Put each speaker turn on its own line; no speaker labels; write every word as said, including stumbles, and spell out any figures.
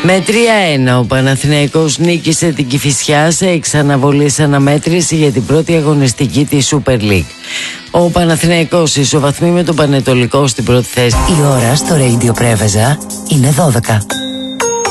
Με τρία ένα ο Παναθηναϊκός νίκησε την Κηφισιά σε εξαναβολής αναμέτρηση για την πρώτη αγωνιστική της Super League. Ο Παναθηναϊκός ισοβαθμεί με τον Πανετολικό στην πρώτη θέση.
Η ώρα στο Radio Πρέβεζα είναι δώδεκα.